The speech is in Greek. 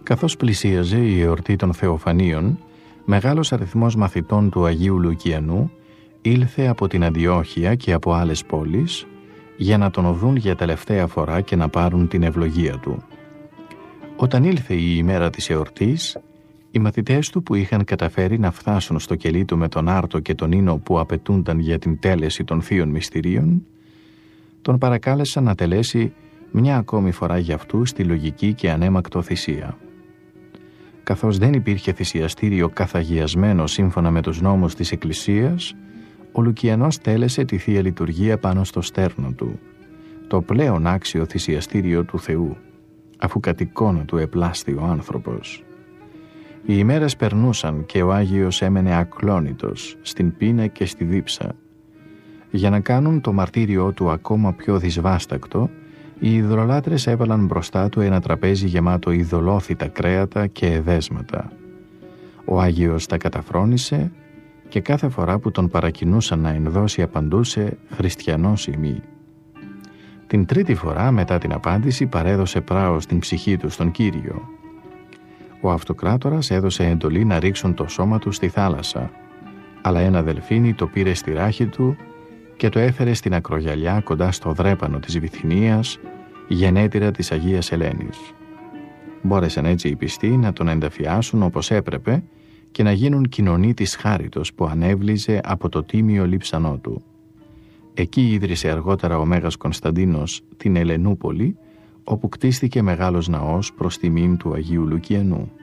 Καθώς πλησίαζε η εορτή των Θεοφανίων, μεγάλος αριθμός μαθητών του Αγίου Λουκιανού ήλθε από την Αντιόχεια και από άλλες πόλεις για να τον δουν για τελευταία φορά και να πάρουν την ευλογία του. Όταν ήλθε η ημέρα της εορτής, οι μαθητές του που είχαν καταφέρει να φτάσουν στο κελί του με τον άρτο και τον ίνο που απαιτούνταν για την τέλεση των θείων μυστηρίων, τον παρακάλεσαν να τελέσει μια ακόμη φορά για αυτούς τη λογική και ανέμακτο θυσία. Καθώς δεν υπήρχε θυσιαστήριο καθαγιασμένο σύμφωνα με τους νόμους της Εκκλησίας, ο Λουκιανός τέλεσε τη Θεία Λειτουργία πάνω στο στέρνο του, το πλέον άξιο θυσιαστήριο του Θεού, αφού κατ' εικόνα του επλάστη ο άνθρωπος. Οι ημέρες περνούσαν και ο Άγιος έμενε ακλόνητος στην πείνα και στη δίψα. Για να κάνουν το μαρτύριό του ακόμα πιο δυσβάστακτο, οι ειδωλολάτρες έβαλαν μπροστά του ένα τραπέζι γεμάτο ειδωλόθητα κρέατα και εδέσματα. Ο Άγιος τα καταφρόνησε και κάθε φορά που τον παρακινούσαν να ενδώσει απαντούσε «Χριστιανός ημί». Την τρίτη φορά μετά την απάντηση παρέδωσε πράος την ψυχή του στον Κύριο. Ο αυτοκράτορας έδωσε εντολή να ρίξουν το σώμα του στη θάλασσα, αλλά ένα δελφίνι το πήρε στη ράχη του και το έφερε στην ακρογιαλιά κοντά στο δρέπανο της Βυθινίας, γενέτειρα της Αγίας Ελένης. Μπόρεσαν έτσι οι πιστοί να τον ενταφιάσουν όπως έπρεπε και να γίνουν κοινωνοί της χάριτος που ανέβλυζε από το τίμιο λείψανό του. Εκεί ίδρυσε αργότερα ο Μέγας Κωνσταντίνος την Ελενούπολη, όπου κτίστηκε μεγάλος ναός προς τιμήν του Αγίου Λουκιανού.